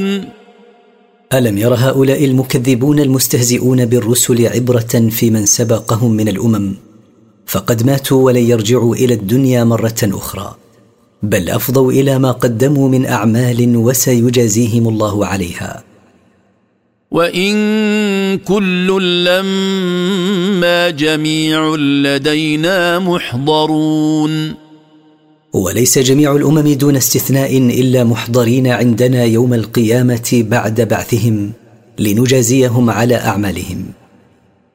ألم ير هؤلاء المكذبون المستهزئون بالرسل عبرة في من سبقهم من الأمم فقد ماتوا ولن يرجعوا إلى الدنيا مرة أخرى، بل أفضوا إلى ما قدموا من أعمال وسيجازيهم الله عليها. وإن كل لما جميع لدينا محضرون. وليس جميع الأمم دون استثناء إلا محضرين عندنا يوم القيامة بعد بعثهم لنجازيهم على أعمالهم.